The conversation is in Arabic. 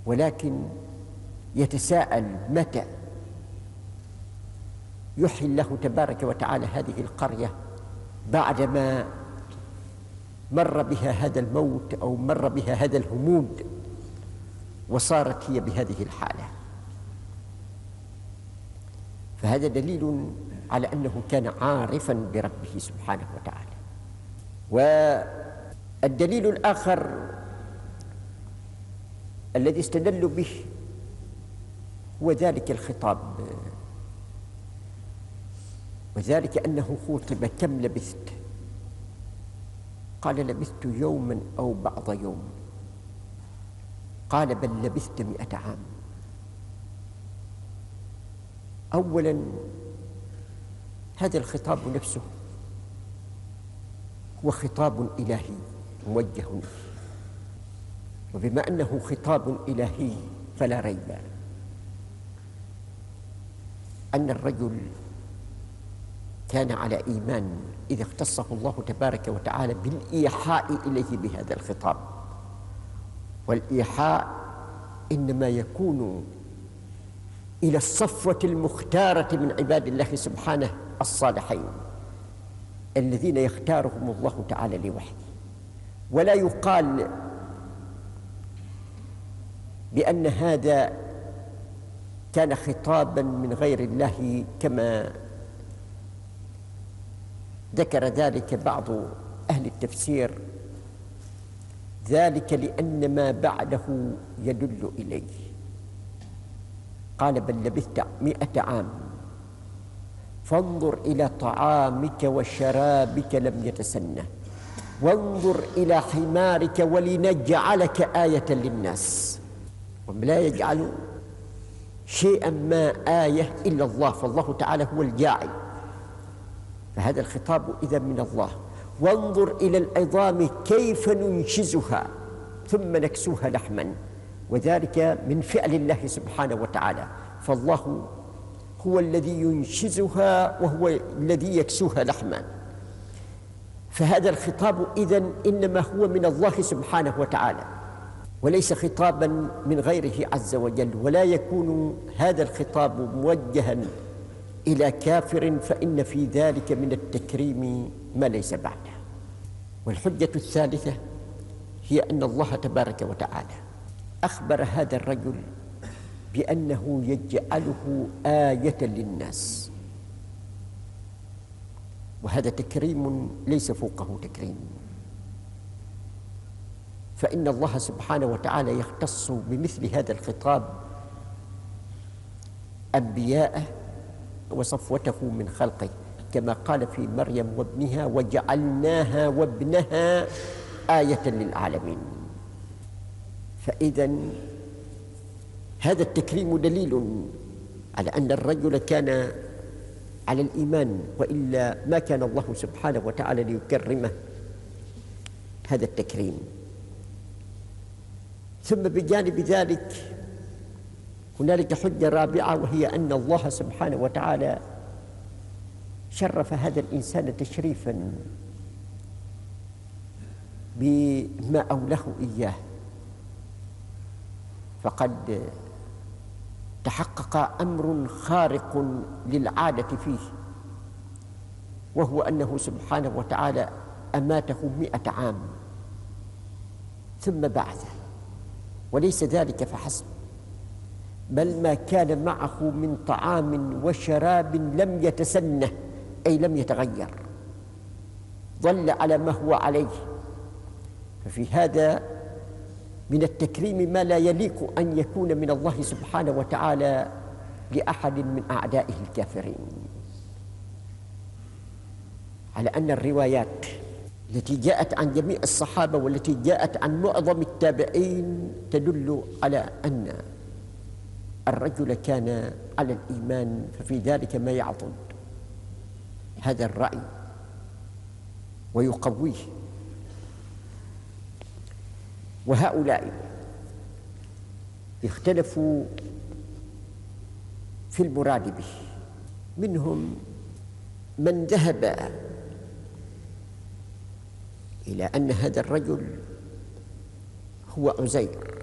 ولكن يتساءل متى يحيي الله تبارك وتعالى هذه القرية بعدما مر بها هذا الموت أو مر بها هذا الهمود وصارت هي بهذه الحالة. فهذا دليل على أنه كان عارفا بربه سبحانه وتعالى. والدليل الآخر الذي استدلوا به هو ذلك الخطاب، وذلك أنه خوطب: كم لبثت؟ قال: لبثت يوما أو بعض يوم. قال: بل لبثت 100 عام. أولا هذا الخطاب نفسه هو خطاب إلهي موجه، وبما أنه خطاب إلهي فلا ريب أن الرجل كان على إيمان إذا اختصه الله تبارك وتعالى بالإيحاء إليه بهذا الخطاب. والإيحاء إنما يكون إلى الصفوة المختارة من عباد الله سبحانه الصالحين الذين يختارهم الله تعالى لوحده. ولا يقال بأن هذا كان خطابا من غير الله كما ذكر ذلك بعض أهل التفسير، ذلك لأن ما بعده يدل إليه. قال: بل لبثت 100 عام فانظر إلى طعامك وشرابك لم يتسنه، وانظر إلى حمارك ولنجعلك آية للناس. ولا يجعل شيئا ما آية إلا الله، فالله تعالى هو الجاعل، فهذا الخطاب إذا من الله. وانظر إلى العظام كيف ننشزها ثم نكسوها لحما، وذلك من فعل الله سبحانه وتعالى، فالله هو الذي ينشزها وهو الذي يكسوها لحما. فهذا الخطاب إذن إنما هو من الله سبحانه وتعالى وليس خطابا من غيره عز وجل. ولا يكون هذا الخطاب موجها إلى كافر، فإن في ذلك من التكريم ما ليس بعده. والحجة الثالثة هي أن الله تبارك وتعالى أخبر هذا الرجل بأنه يجعله آية للناس، وهذا تكريم ليس فوقه تكريم. فإن الله سبحانه وتعالى يختص بمثل هذا الخطاب أنبياءه وصفوته من خلقه، كما قال في مريم وابنها: وجعلناها وابنها آية للعالمين. فإذا هذا التكريم دليل على أن الرجل كان على الإيمان، وإلا ما كان الله سبحانه وتعالى ليكرمه هذا التكريم. ثم بجانب ذلك هنالك حجة رابعة، وهي أن الله سبحانه وتعالى شرف هذا الإنسان تشريفا بما أولاه إياه، فقد تحقق أمر خارق للعادة فيه، وهو أنه سبحانه وتعالى أماته 100 عام ثم بعثه. وليس ذلك فحسب، بل ما كان معه من طعام وشراب لم يتسنه، أي لم يتغير، ظل على ما هو عليه. ففي هذا من التكريم ما لا يليق أن يكون من الله سبحانه وتعالى لأحد من أعدائه الكافرين. على أن الروايات التي جاءت عن جميع الصحابة والتي جاءت عن معظم التابعين تدل على أن الرجل كان على الإيمان، ففي ذلك ما يعضد هذا الرأي ويقويه. وهؤلاء اختلفوا في المراد به، منهم من ذهب إلى أن هذا الرجل هو عزير،